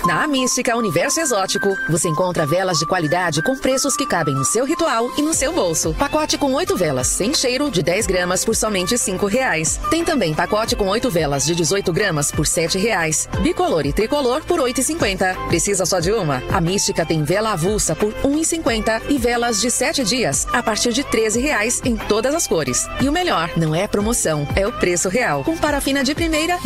Na Mística Universo Exótico, você encontra velas de qualidade com preços que cabem no seu ritual e no seu bolso. Pacote com 8 velas sem cheiro de 10 gramas por somente R$5. Tem também pacote com 8 velas de 18 gramas por R$7. Bicolor e tricolor por R$8,50. Precisa só de uma? A Mística tem vela avulsa por R$1,50 e velas de 7 dias a partir de R$13 em todas as cores. E o melhor, não é promoção, é o preço real. Com parafina de primeira